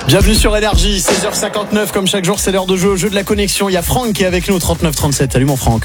Bienvenue sur Énergie, 16h59, comme chaque jour c'est l'heure de jouer au jeu de la connexion. Il y a Franck qui est avec nous, 3937. Salut mon Franck.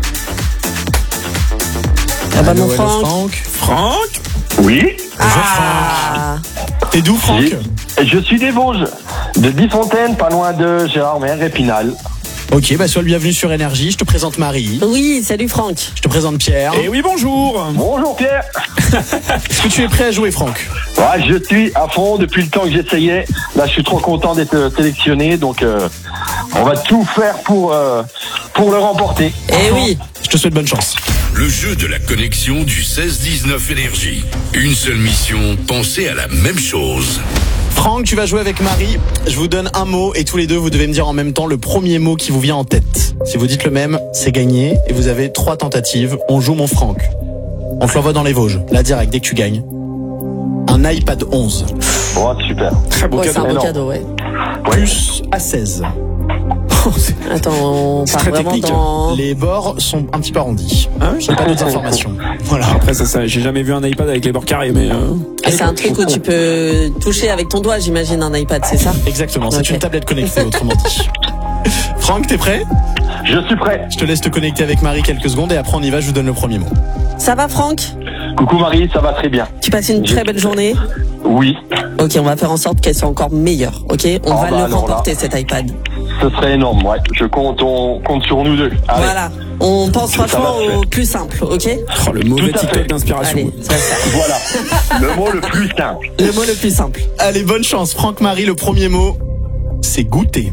Ah bah Allô, mon Franck. Franck. Oui. Bonjour Franck. T'es d'où Franck? Je suis des Vosges, de Bifontaine, pas loin de Gérardmer, Épinal. Ok, bah sois le bienvenu sur Énergie. Je te présente Marie. Oui, salut Franck. Je te présente Pierre. Et oui, bonjour. Bonjour Pierre. Est-ce que tu es prêt à jouer Franck? Ouais, je suis à fond depuis le temps que j'essayais. Là, je suis trop content d'être sélectionné, donc on va tout faire pour le remporter. Eh oui. Je te souhaite bonne chance. Le jeu de la connexion du 16-19 Énergie. Une seule mission, penser à la même chose. Franck, tu vas jouer avec Marie. Je vous donne un mot et tous les deux vous devez me dire en même temps le premier mot qui vous vient en tête. Si vous dites le même, c'est gagné et vous avez 3 tentatives. On joue mon Franck. On te l'envoie dans les Vosges, là direct dès que tu gagnes. Un iPad 11 Oh, super. Très beau Ouais, c'est cadeau. un beau énorme. cadeau, ouais. plus A16. Attends, on C'est part très vraiment technique. dans... Les bords sont un petit peu arrondis. Ah, J'ai pas d'autres informations. Voilà. Après, ça, j'ai jamais vu un iPad avec les bords carrés, mais. Et c'est un truc où tu peux toucher avec ton doigt, j'imagine, un iPad, c'est ça? Exactement, c'est Ok. une tablette connectée, autrement dit. Franck, t'es prêt? Je suis prêt. Je te laisse te connecter avec Marie quelques secondes et après on y va, je vous donne le premier mot. Ça va Franck? Coucou Marie, ça va très bien. Tu passes une très belle journée? Oui, Ok, on va faire en sorte qu'elle soit encore meilleure, ok? On va bah le alors remporter cet iPad. ce serait énorme, ouais. On compte sur nous deux. Allez. Voilà. On pense Ça franchement va se faire. au plus simple, ok? Oh, le mauvais Tout à TikTok fait. d'inspiration. Allez, ça va se faire. Voilà. Le mot le plus simple. Le mot le plus simple. Allez, bonne chance. Franck, Marie, le premier mot, c'est goûter.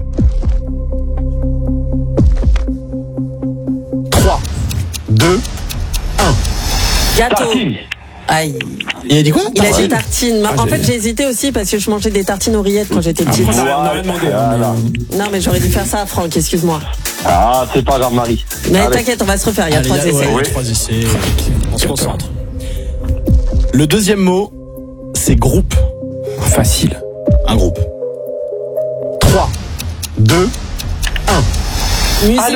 3, 2, Gâteau. Tartine. Aïe. il a dit quoi? Il a dit Tartine. tartine. En fait, j'ai hésité aussi parce que je mangeais des tartines aux rillettes quand j'étais petite. Après, on a rien demandé. Voilà. Non, mais j'aurais dû faire ça, Franck, excuse-moi. Ah, c'est pas grave Marie. Mais Allez. t'inquiète, on va se refaire, il y a Allez, 3 ouais, essais. ouais, 3 essais. On se concentre. Le deuxième mot, c'est groupe. Facile. Un groupe. 3, 2, Musique.